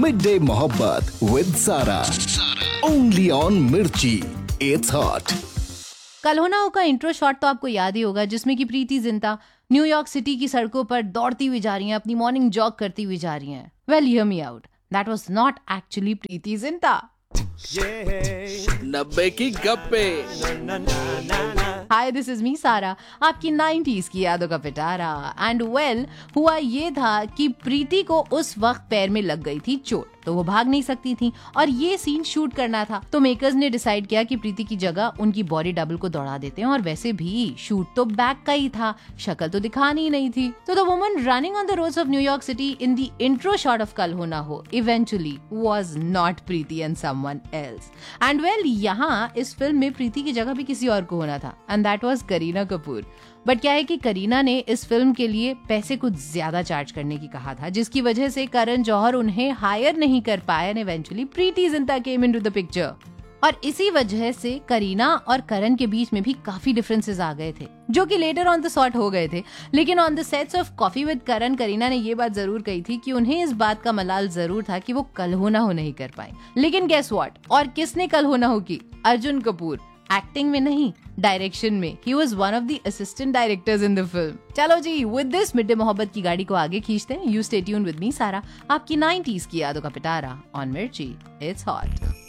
Mid day मोहब्बत with सारा, only on मिर्ची, इट्स हॉट। कल हो ना हो का इंट्रो शॉट तो आपको याद ही होगा, जिसमें कि प्रीति जिंटा न्यूयॉर्क सिटी की सड़कों पर दौड़ती हुई जा रही हैं, अपनी मॉर्निंग जॉग करती हुई जा रही हैं। Well hear me out, that was not actually Preity Zinta. 90 की गप्पे। हाय, दिस इज मी सारा, आपकी 90s की यादों का पिटारा। एंड वेल, हुआ ये था कि प्रीति को उस वक्त पैर में लग गई थी चोट, तो वो भाग नहीं सकती थी और ये सीन शूट करना था। तो मेकर्स ने डिसाइड किया कि प्रीति की जगह उनकी बॉडी डबल को दौड़ा देते हैं। और वैसे भी शूट तो बैक का ही था, शक्ल तो दिखानी ही नहीं थी। तो the woman running on the roads of New York city in the intro shot of कल हो ना हो eventually was not Preeti and someone else. And well, यहाँ इस फिल्म में प्रीति की जगह भी किसी और को होना था, and that was Kareena Kapoor. But क्या है कि करीना ने इस फिल्म के लिए पैसे कुछ ज्यादा चार्ज करने की कहा था, जिसकी वजह से करण जौहर उन्हें हायर नहीं कर पाया and eventually Preity Zinta came into the picture. और इसी वजह से करीना और करण के बीच में भी काफी डिफरेंसेस आ गए थे, जो कि लेटर ऑन द सॉर्ट हो गए थे। लेकिन on the sets of coffee with करण, करीना ने ये बात जरूर कही थी कि उन्हें इस बात का मलाल जरूर था कि वो कल हो ना हो नहीं कर पाए। लेकिन गेस व्हाट, और किसने कल हो ना हो की? अर्जुन कपूर। एक्टिंग में नहीं, डायरेक्शन में। He was one of the assistant directors in the film. चलो जी, with this मिड डे मोहब्बत की गाड़ी को आगे खींचते हैं। You stay tuned with me सारा, आपकी 90s की यादों का पिटारा on मिर्ची, it's hot.